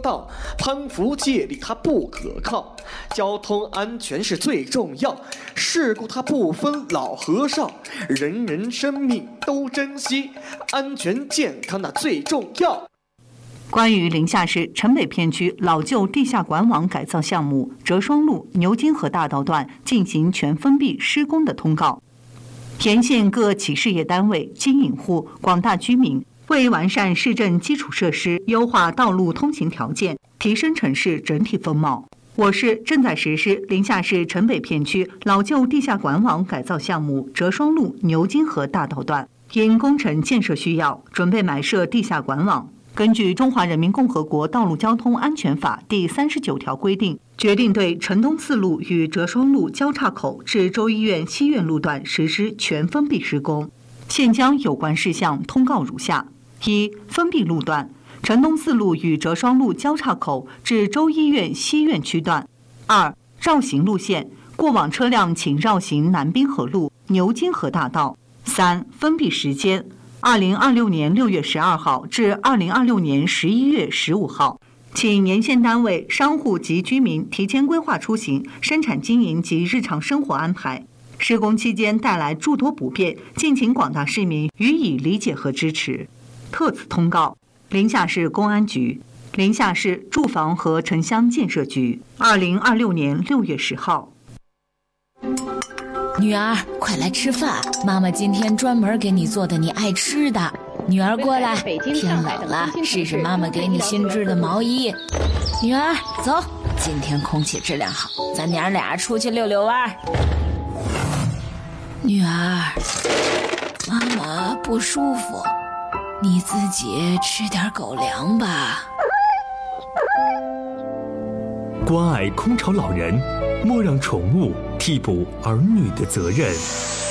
道，攀附借力它不可靠。交通安全是最重要，事故它不分老和少，人人生命都珍惜，安全健康那最重要。 关于临夏市城北片区老旧地下管网改造项目折双路牛津河大道段进行全封闭施工的通告，沿线各企事业单位、经营户、广大居民为完善市政基础设施、优化道路通行条件、提升城市整体风貌，我市正在实施临夏市城北片区老旧地下管网改造项目折双路牛津河大道段，因工程建设需要，准备埋设地下管网。根据《中华人民共和国道路交通安全法》第39条规定，决定对城东四路与折双路交叉口至州医院西苑路段实施全封闭施工。现将有关事项通告如下：一、封闭路段，城东四路与折双路交叉口至州医院西苑区段；二、绕行路线，过往车辆请绕行南滨河路、牛津河大道；三、封闭时间，2026年6月12号至2026年11月15号，请沿线单位、商户及居民提前规划出行、生产经营及日常生活安排。施工期间带来诸多不便，敬请广大市民予以理解和支持。特此通告：临夏市公安局、临夏市住房和城乡建设局，2026年6月10号。 女儿，快来吃饭，妈妈今天专门给你做的你爱吃的。女儿过来，天冷了，试试妈妈给你新织的毛衣。女儿，走，今天空气质量好，咱娘俩出去溜溜弯。女儿，妈妈不舒服，你自己吃点狗粮吧。 关爱空巢老人，莫让宠物替补儿女的责任。